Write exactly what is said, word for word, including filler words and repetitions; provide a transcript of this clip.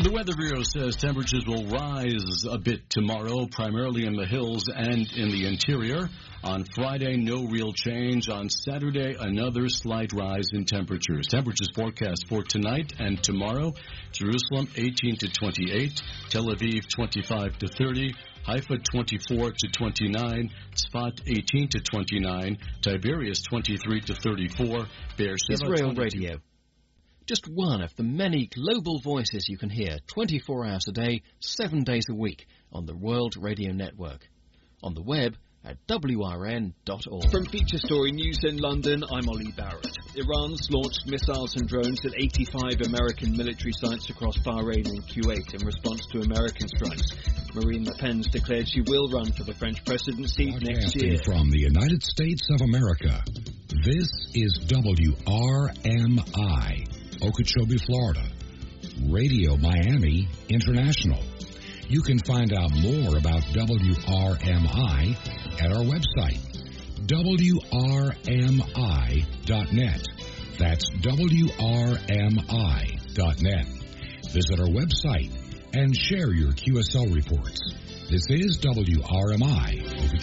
The Weather Bureau says temperatures will rise a bit tomorrow, primarily in the hills and in the interior. On Friday, no real change. On Saturday, another slight rise in temperatures. Temperatures forecast for tonight and tomorrow. Jerusalem, eighteen to twenty-eight. Tel Aviv, twenty-five to thirty. Haifa, twenty-four to twenty-nine. Tzfat, eighteen to twenty-nine. Tiberias, twenty-three to thirty-four. Beersheba, Israel Radio. Just one of the many global voices you can hear twenty-four hours a day, seven days a week on the World Radio Network. On the web at W R N dot org. From Feature Story News in London, I'm Ollie Barrett. Iran's launched missiles and drones at eighty-five American military sites across Bahrain and Kuwait in response to American strikes. Marine Le Pen's declared she will run for the French presidency next year. From the United States of America, this is W R M I, Okeechobee, Florida. Radio Miami International. You can find out more about W R M I at our website, W R M I dot net. That's W R M I dot net. Visit our website and share your Q S L reports. This is W R M I, Okeechobee.